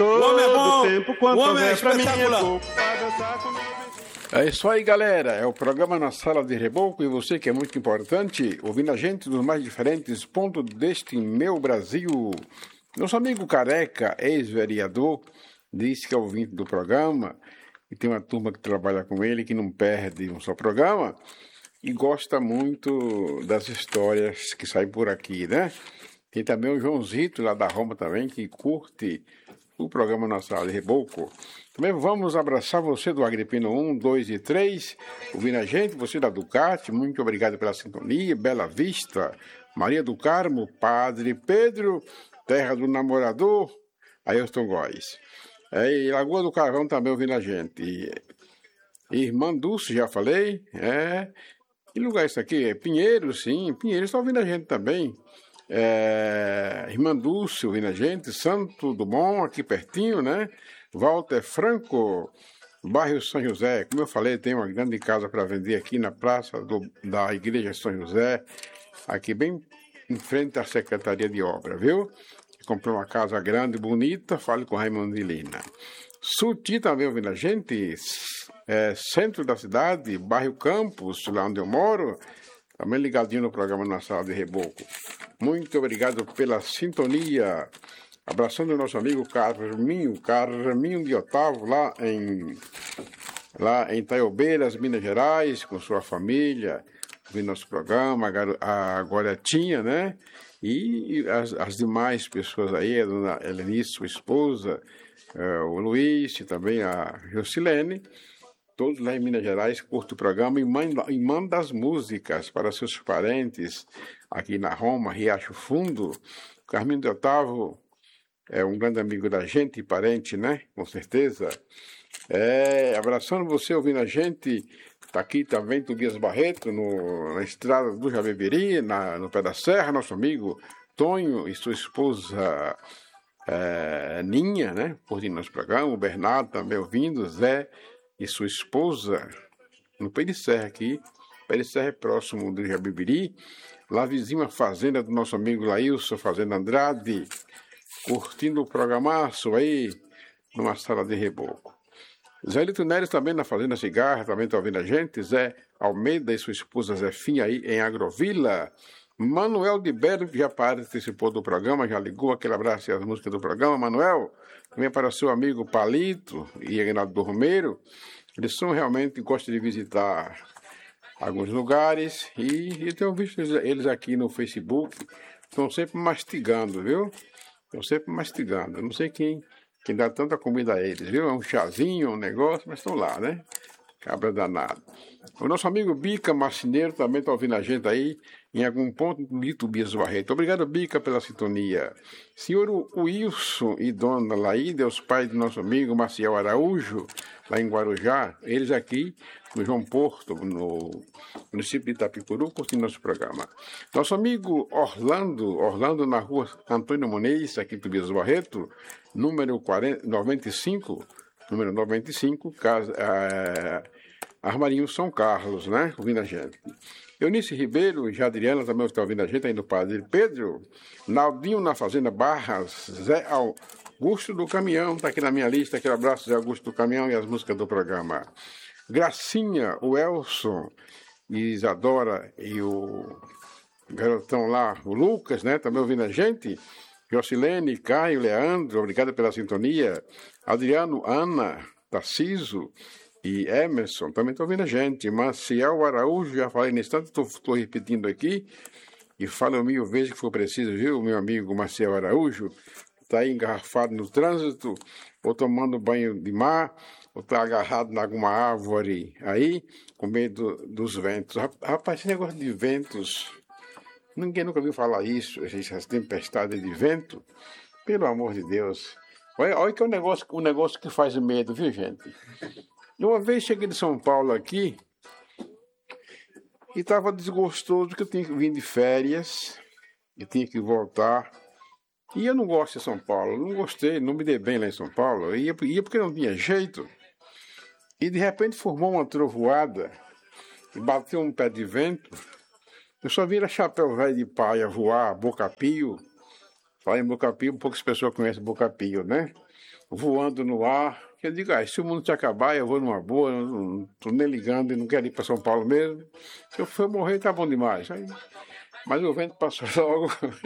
todo tempo, quanto o homem é houver pra mim é espetacular. pouco pra dançar comigo. É isso aí, galera. É o programa Na Sala de Reboco e você que é muito importante, ouvindo a gente dos mais diferentes pontos deste meu Brasil. Nosso amigo Careca, ex-vereador, disse que é ouvinte do programa e tem uma turma que trabalha com ele que não perde um só programa e gosta muito das histórias que saem por aqui, né? Tem também o Joãozito lá da Roma também que curte o programa Na Sala de Reboco. Também vamos abraçar você do Agripino 1, 2 e 3, ouvindo a gente, você da Ducati, muito obrigado pela sintonia, Bela Vista, Maria do Carmo, Padre Pedro, Terra do Namorador, Ailton Góes. E Lagoa do Carvão também ouvindo a gente. Irmã Dulce, já falei, Que lugar é isso aqui? Pinheiros, sim, Pinheiros está ouvindo a gente também. Irmã Dulce ouvindo a gente, Santo Dumont, aqui pertinho, né? Walter Franco, bairro São José. Como eu falei, tem uma grande casa para vender aqui na praça da Igreja São José, aqui bem em frente à Secretaria de Obra, viu? Comprou uma casa grande, bonita, fale com Raimundo de Lina. Suti também ouvindo a gente, centro da cidade, bairro Campos, lá onde eu moro, também ligadinho no programa Na Sala de Reboco. Muito obrigado pela sintonia. Abraçando o nosso amigo Carminho de Otávio, lá em Taiobeiras, Minas Gerais, com sua família, ouvindo nosso programa, a Goretinha, né? E as demais pessoas aí, a dona Helenice, sua esposa, o Luiz, e também a Jocilene, todos lá em Minas Gerais, curtem o programa e manda as músicas para seus parentes aqui na Roma, Riacho Fundo. Carminho de Otávio é um grande amigo da gente e parente, né? Com certeza. Abraçando você, ouvindo a gente. Está aqui também Tobias Barreto, na estrada do Jabebery, no pé da serra, nosso amigo Tonho e sua esposa Ninha, né? Curtindo nosso programa. O Bernardo também ouvindo, Zé e sua esposa, no pé de serra aqui. Pé de serra é próximo do Jabebery. Lá vizinho a fazenda do nosso amigo Laílson, Fazenda Andrade, curtindo o programaço aí, numa sala de reboco. Zé Lito Neres também na Fazenda Cigarra, também está ouvindo a gente. Zé Almeida e sua esposa Zefinha aí em Agrovila. Manuel de Berro, que já participou do programa, já ligou, aquele abraço e as músicas do programa. Manuel, também para seu amigo Palito e Aguinaldo Romero. Eles são realmente, gostam de visitar alguns lugares e eu tenho visto eles aqui no Facebook, estão sempre mastigando, viu? Estão sempre mastigando. Eu não sei quem dá tanta comida a eles, viu? É um chazinho, um negócio, mas estão lá, né? Cabra danado. O nosso amigo Bica Marceneiro também está ouvindo a gente aí, em algum ponto de Tobias Barreto. Obrigado, Bica, pela sintonia. Senhor Wilson e Dona Laída, os pais do nosso amigo Maciel Araújo, lá em Guarujá, eles aqui no João Porto, no município de Itapicuru, curtindo nosso programa. Nosso amigo Orlando na rua Antônio Muniz, aqui em Tobias Barreto, número 95, casa, Armarinho São Carlos, né? Ouvindo a gente. Eunice Ribeiro e Jadriana também estão ouvindo a gente aí no Padre Pedro. Naldinho na Fazenda Barras, Zé Augusto do Caminhão, está aqui na minha lista. Aquele abraço, Zé Augusto do Caminhão e as músicas do programa. Gracinha, o Elson, Isadora e o garotão lá, o Lucas, né? Também ouvindo a gente. Jocilene, Caio, Leandro, obrigado pela sintonia. Adriano, Ana, Tarciso e Emerson, também estão ouvindo a gente. Maciel Araújo, já falei nesse instante, estou repetindo aqui. E falo 1000 vezes que for preciso, viu? Meu amigo Maciel Araújo está aí engarrafado no trânsito, ou tomando banho de mar, ou está agarrado em alguma árvore aí, com medo dos ventos. Rapaz, esse negócio de ventos, ninguém nunca viu falar isso, essas tempestades de vento. Pelo amor de Deus. Olha que é um negócio que faz medo, viu, gente? Uma vez cheguei de São Paulo aqui e estava desgostoso que eu tinha que vir de férias e tinha que voltar. E eu não gosto de São Paulo, não gostei, não me dei bem lá em São Paulo. Eu ia porque não tinha jeito. E de repente formou uma trovoada e bateu um pé de vento. Eu só vira chapéu velho de paia voar, boca-pio. Falar em boca-pio, poucas pessoas conhecem boca-pio, né? voando no ar. Eu digo, se o mundo se acabar, eu vou numa boa, não estou nem ligando e não quero ir para São Paulo mesmo. Se eu for morrer, tá bom demais. Aí, mas o vento passou logo.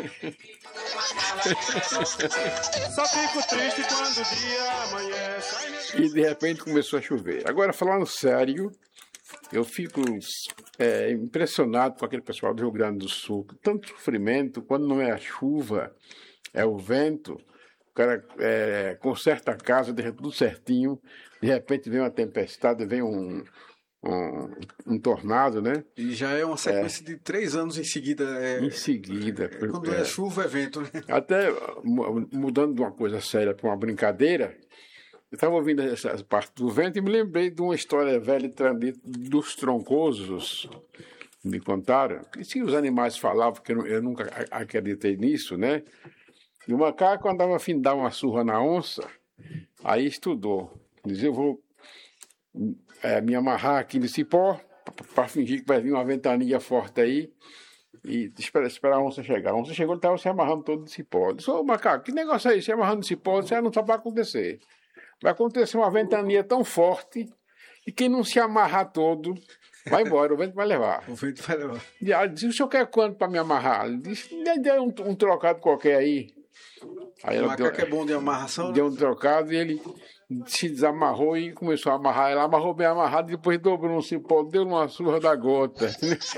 Só fico triste quando o dia amanhece. E de repente começou a chover. Agora, falando sério, eu fico impressionado com aquele pessoal do Rio Grande do Sul. Tanto sofrimento, quando não é a chuva, é o vento. O cara conserta a casa, deixa tudo certinho. De repente vem uma tempestade, vem um tornado, né? E já é uma sequência de 3 anos em seguida. Em seguida. Quando é chuva, é vento, né? Até mudando de uma coisa séria para uma brincadeira, eu estava ouvindo essa parte do vento e me lembrei de uma história velha dos troncosos. Me contaram que se os animais falavam, porque eu nunca acreditei nisso, né? E o macaco andava a fim de dar uma surra na onça, aí estudou. Dizia, eu vou me amarrar aqui no cipó, para fingir que vai vir uma ventania forte aí, e esperar a onça chegar. A onça chegou, ele estava se amarrando todo de cipó. Eu disse, ô macaco, que negócio é isso? Se amarrando de cipó? Isso não sabe o que vai acontecer. Vai acontecer uma ventania tão forte, e quem não se amarrar todo, vai embora, o vento vai levar. O vento vai levar. E ela disse, o senhor quer quanto para me amarrar? Ele disse, dê um trocado qualquer aí. Aí O macaco é bom de amarração, deu um trocado e ele se desamarrou e começou a amarrar. Ela amarrou bem amarrado, depois dobrou um cipó, deu uma surra da gota.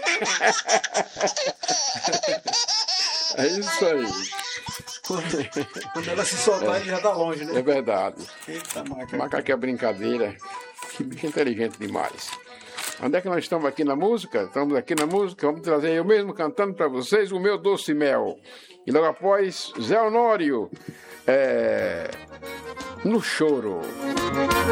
É isso aí. Quando ela se soltar, ele já tá longe, né? É verdade. Eita, macaco. Macaco é brincadeira. Que bicho inteligente demais. Onde é que nós estamos aqui na música? Estamos aqui na música. Vamos trazer eu mesmo cantando para vocês o meu Doce Mel. E logo após, Zé Honório, no choro.